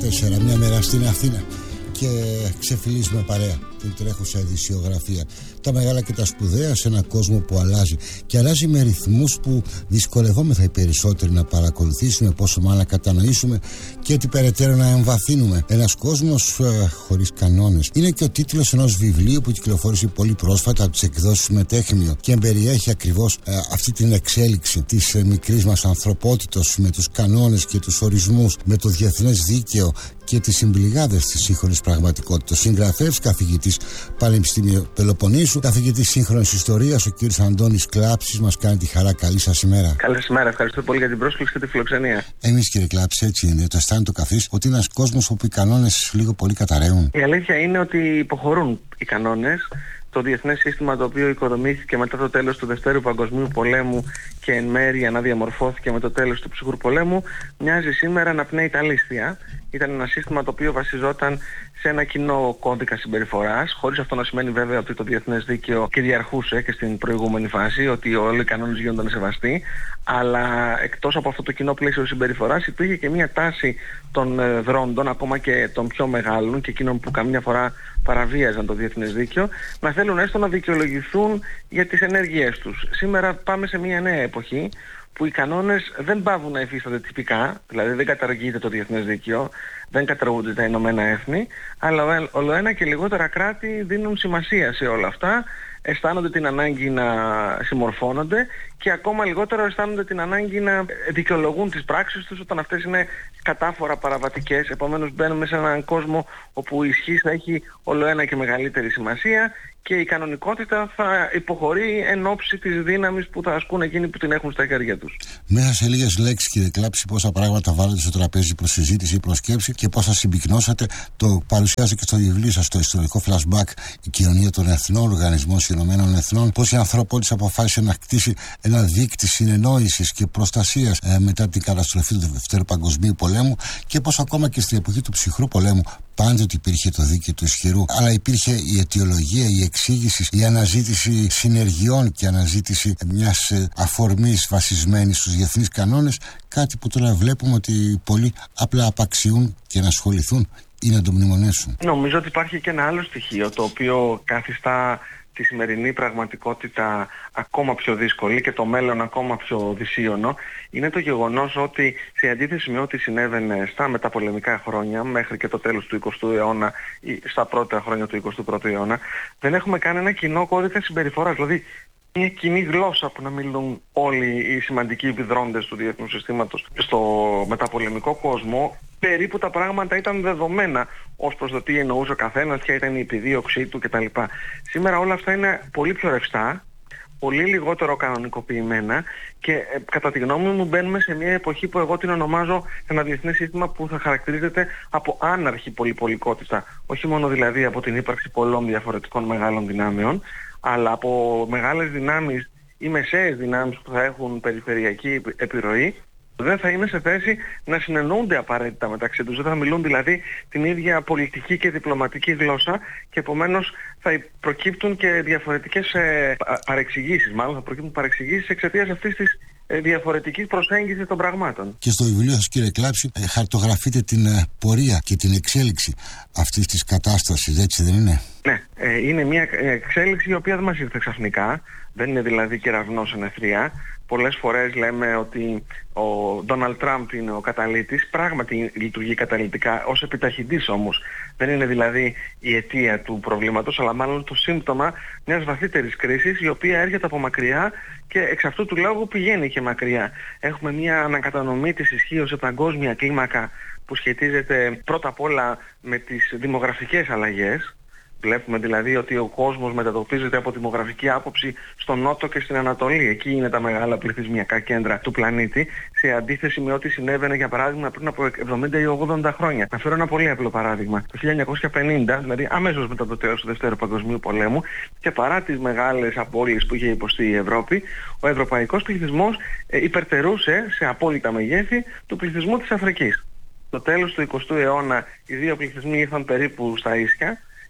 4, μια μέρα στην Αθήνα και ξεφυλίζουμε παρέα την τρέχουσα ειδησιογραφία, τα μεγάλα και τα σπουδαία σε έναν κόσμο που αλλάζει και αλλάζει με ρυθμούς που δυσκολευόμεθα οι περισσότεροι να παρακολουθήσουμε, πόσο μάλλον να κατανοήσουμε και ότι περαιτέρω να εμβαθύνουμε. Ένας κόσμος χωρίς κανόνες είναι και ο τίτλος ενός βιβλίου που κυκλοφόρησε πολύ πρόσφατα από τις εκδόσεις Μετέχμιο και περιέχει ακριβώς αυτή την εξέλιξη της μικρής μας ανθρωπότητος με τους κανόνες και τους ορισμούς, με το διεθνές δίκαιο και τις συμπληγάδες της σύγχρονης πραγματικότητας. Συγγραφέας, καθηγητής Πανεπιστήμιο Πελοποννήσου, καθηγητής σύγχρονης ιστορίας, ο κ. Αντώνης Κλάψης, μας κάνει τη χαρά. Καλή σας ημέρα. Καλή σας ημέρα. Ευχαριστώ πολύ για την πρόσκληση και τη φιλοξενία. Εμείς, κύριε Κλάψη, έτσι είναι. Το αισθάνεται ο καθής ότι είναι ένας κόσμος όπου οι κανόνες λίγο πολύ καταραίουν. Η αλήθεια είναι ότι υποχωρούν οι κανόνες. Το διεθνές σύστημα το οποίο οικοδομήθηκε μετά το τέλος του Δευτέρου Παγκοσμίου Πολέμου και εν μέρει αναδιαμορφώθηκε με το τέλος του Ψυχρού Πολέμου, μοιάζει σήμερα να πνέει τα λίστια. Ήταν ένα σύστημα το οποίο βασιζόταν σε ένα κοινό κώδικα συμπεριφοράς, χωρίς αυτό να σημαίνει βέβαια ότι το διεθνές δίκαιο κυριαρχούσε και στην προηγούμενη φάση, ότι όλοι οι κανόνες γίνονταν σεβαστοί, αλλά εκτός από αυτό το κοινό πλαίσιο συμπεριφοράς υπήρχε και μια τάση των δρόντων, ακόμα και των πιο μεγάλων και εκείνων που καμιά φορά παραβίαζαν το διεθνές δίκαιο, να θέλουν έστω να δικαιολογηθούν για τις ενέργειές τους. Σήμερα πάμε σε μια νέα εποχή που οι κανόνες δεν πάβουν να υφίστανται τυπικά, δηλαδή δεν καταργείται το διεθνές δίκαιο, δεν καταργούνται τα Ηνωμένα Έθνη, αλλά ολοένα και λιγότερα κράτη δίνουν σημασία σε όλα αυτά, αισθάνονται την ανάγκη να συμμορφώνονται και ακόμα λιγότερο αισθάνονται την ανάγκη να δικαιολογούν τις πράξεις τους όταν αυτές είναι κατάφορα παραβατικές. Επομένως μπαίνουμε σε έναν κόσμο όπου η ισχύς θα έχει ολοένα και μεγαλύτερη σημασία και η κανονικότητα θα υποχωρεί εν ώψη της δύναμης που θα ασκούν εκείνοι που την έχουν στα χέρια τους. Μέσα σε λίγες λέξεις, κύριε Κλάψη, πόσα πράγματα βάλετε στο τραπέζι προς συζήτηση ή προσκέψη και πόσα συμπυκνώσατε, το παρουσιάζει και στο βιβλίο σας το ιστορικό flashback «Η κοινωνία των εθνών», Οργανισμός Ηνωμένων Εθνών, πώς η ανθρωπότητα αποφάσισε να κτίσει ένα δίκτυο συνεννόησης και προστασίας μετά την καταστροφή του Δευτέρου Παγκοσμίου Πολέμου και πώς ακόμα και στην εποχή του Ψυχρού Πολέμου πάντοτε υπήρχε το δίκαιο του ισχυρού, αλλά υπήρχε η αιτιολογία, η εξήγηση, η αναζήτηση συνεργειών και αναζήτηση μιας αφορμής βασισμένης στους διεθνείς κανόνες, κάτι που τώρα βλέπουμε ότι πολλοί απλά απαξιούν και να ασχοληθούν ή να το μνημονεύσουν. Νομίζω ότι υπάρχει και ένα άλλο στοιχείο το οποίο καθιστά τη σημερινή πραγματικότητα ακόμα πιο δύσκολη και το μέλλον ακόμα πιο δυσίωνο, είναι το γεγονός ότι σε αντίθεση με ό,τι συνέβαινε στα μεταπολεμικά χρόνια μέχρι και το τέλος του 20ου αιώνα ή στα πρώτα χρόνια του 21ου αιώνα, δεν έχουμε καν ένα κοινό κώδικα συμπεριφοράς, δηλαδή μια κοινή γλώσσα που να μιλούν όλοι οι σημαντικοί επιδρόντες του διεθνούς συστήματος. Στο μεταπολεμικό κόσμο περίπου τα πράγματα ήταν δεδομένα ως προς το τι εννοούσε ο καθένας, ποια ήταν η επιδίωξή του κτλ. Σήμερα όλα αυτά είναι πολύ πιο ρευστά, πολύ λιγότερο κανονικοποιημένα και κατά τη γνώμη μου μπαίνουμε σε μια εποχή που εγώ την ονομάζω ένα διεθνές σύστημα που θα χαρακτηρίζεται από άναρχη πολυπολικότητα. Όχι μόνο δηλαδή από την ύπαρξη πολλών διαφορετικών μεγάλων δυνάμεων, αλλά από μεγάλες δυνάμεις ή μεσαίες δυνάμεις που θα έχουν περιφερειακή επιρροή, δεν θα είναι σε θέση να συνεννοούνται απαραίτητα μεταξύ τους. Δεν θα μιλούν δηλαδή την ίδια πολιτική και διπλωματική γλώσσα και επομένως θα προκύπτουν και διαφορετικές παρεξηγήσεις. Μάλλον θα προκύπτουν παρεξηγήσεις εξαιτίας αυτής της διαφορετικής προσέγγισης των πραγμάτων. Και στο βιβλίο σας, κύριε Κλάψη, χαρτογραφείτε την πορεία και την εξέλιξη αυτής της κατάστασης, έτσι δεν είναι? Ναι, είναι μια εξέλιξη η οποία δεν μας ήρθε ξαφνικά, δεν είναι δηλαδή κεραυνός εν αιθρία. Πολλές φορές λέμε ότι ο Ντόναλντ Τραμπ είναι ο καταλύτης, πράγματι λειτουργεί καταλυτικά ως επιταχυντής όμως. Δεν είναι δηλαδή η αιτία του προβλήματος, αλλά μάλλον το σύμπτωμα μιας βαθύτερης κρίσης η οποία έρχεται από μακριά και εξ αυτού του λόγου πηγαίνει και μακριά. Έχουμε μια ανακατανομή της ισχύως σε παγκόσμια κλίμακα που σχετίζεται πρώτα απ' όλα με τις δημογραφικές αλλαγές. Βλέπουμε δηλαδή ότι ο κόσμος μετατοπίζεται από δημογραφική άποψη στον νότο και στην Ανατολή. Εκεί είναι τα μεγάλα πληθυσμιακά κέντρα του πλανήτη, σε αντίθεση με ό,τι συνέβαινε για παράδειγμα πριν από 70 ή 80 χρόνια. Να φέρω ένα πολύ απλό παράδειγμα. Το 1950, δηλαδή αμέσως μετά το τέλος του Δευτέρου Παγκοσμίου Πολέμου και παρά τις μεγάλες απώλειες που είχε υποστεί η Ευρώπη, ο ευρωπαϊκός πληθυσμός υπερτερούσε σε απόλυτα μεγέθη του πληθυσμού της Αφρικής. Στο τέλος του 20ου αιώνα οι δύο πληθυσμοί ήρθαν περίπου στα ίσια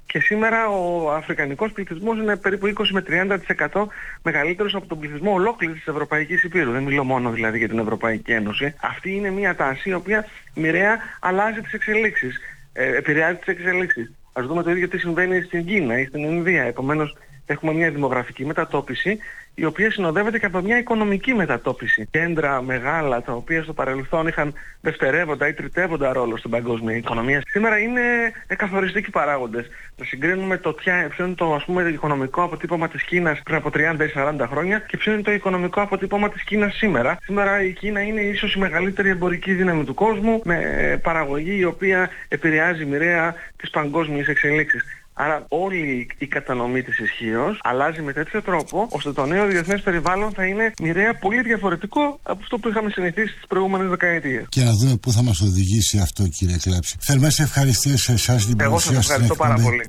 Και σήμερα ο αφρικανικός πληθυσμός είναι περίπου 20 με 30% μεγαλύτερος από τον πληθυσμό ολόκληρης της Ευρωπαϊκής Υπήρου. Δεν μιλώ μόνο δηλαδή για την Ευρωπαϊκή Ένωση. Αυτή είναι μια τάση η οποία μοιραία αλλάζει τις εξελίξεις, επηρεάζει τις εξελίξεις. Ας δούμε το ίδιο τι συμβαίνει στην Κίνα ή στην Ινδία. Επομένως έχουμε μια δημογραφική μετατόπιση η οποία συνοδεύεται και από μια οικονομική μετατόπιση. Κέντρα μεγάλα τα οποία στο παρελθόν είχαν δευτερεύοντα ή τριτεύοντα ρόλο στην παγκόσμια οικονομία σήμερα είναι καθοριστικοί παράγοντες. Να συγκρίνουμε το ποιο είναι το οικονομικό αποτύπωμα της Κίνας πριν από 30 ή 40 χρόνια και ποιο είναι το οικονομικό αποτύπωμα της Κίνας σήμερα. Σήμερα η Κίνα είναι ίσως η μεγαλύτερη εμπορική δύναμη του κόσμου με παραγωγή η οποία επηρεάζει μοιραία τις παγκόσμιες εξελίξεις. Άρα όλη η κατανομή της ισχύως αλλάζει με τέτοιο τρόπο ώστε το νέο διεθνές περιβάλλον θα είναι μοιραία πολύ διαφορετικό από αυτό που είχαμε συνηθίσει τις προηγούμενες δεκαετίες. Και να δούμε πού θα μας οδηγήσει αυτό, κύριε Κλέψη. Θέλουμε σε ευχαριστήσω σε εσάς την παρουσία. Εγώ σας ευχαριστώ πάρα πολύ.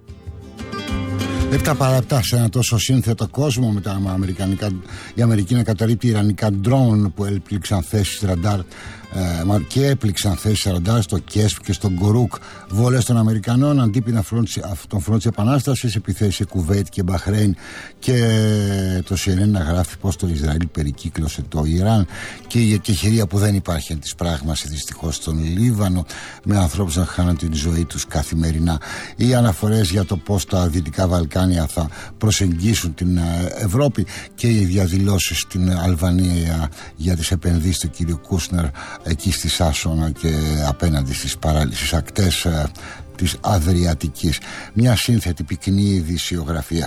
7 παρά 7 σε ένα τόσο σύνθετο κόσμο με τα η Αμερική να καταρρίπτει ιρανικά ντρόουν που έπληξαν θέσεις ραντάρ και έπληξαν θέσεις ραντάρ στο Κέσπ και στον Κορούκ, βόλες των Αμερικανών αντίπεινα των φρόντ της Επανάστασης, επιθέσεις σε Κουβέιτ και Μπαχρέιν, και το CNN να γράφει πως το Ισραήλ περικύκλωσε το Ιράν, και η εκεχηρία που δεν υπάρχει εν της πράγμας δυστυχώς στον Λίβανο, με ανθρώπους να χάνουν την ζωή τους καθημερινά, οι αναφορές για το πως τα Δυτικά Βαλκάνια θα προσεγγίσουν την Ευρώπη, και οι διαδηλώσεις στην Αλβανία για τις επενδύσεις του κ. Κούσνερ εκεί στη Σάσονα και απέναντι στις παράλυσες ακτές της Αδριατικής. Μια σύνθετη πυκνή ειδησιογραφία.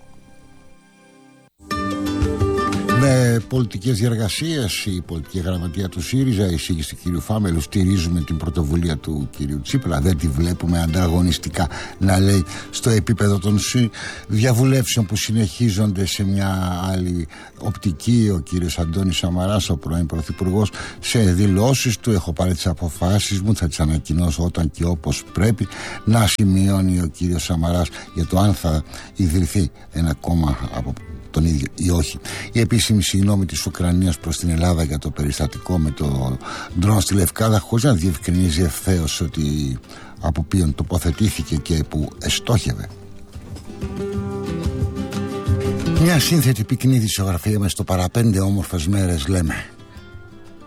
Με πολιτικές διαργασίες, η πολιτική γραμματεία του ΣΥΡΙΖΑ, η εισήγηση του κ. Φάμελου, στηρίζουμε την πρωτοβουλία του κ. Τσίπρα. Δεν τη βλέπουμε ανταγωνιστικά να λέει στο επίπεδο των διαβουλεύσεων που συνεχίζονται σε μια άλλη οπτική. Ο κ. Αντώνης Σαμαράς, ο πρώην πρωθυπουργός, σε δηλώσεις του: έχω πάρει τις αποφάσεις μου, θα τις ανακοινώσω όταν και όπως πρέπει. Να σημειώνει ο κ. Σαμαράς για το αν θα ιδρυθεί ένα κόμμα από τον ίδιο ή όχι. Η επίσημη συγγνώμη της Ουκρανίας προς την Ελλάδα για το περιστατικό με το ντρόν στη Λευκάδα, χωρίς να διευκρινίζει ευθέως ότι από ποιον τοποθετήθηκε και που εστόχευε. Μια σύνθετη πυκνή ειδησιογραφία μες στο παραπέντε όμορφες μέρες, λέμε.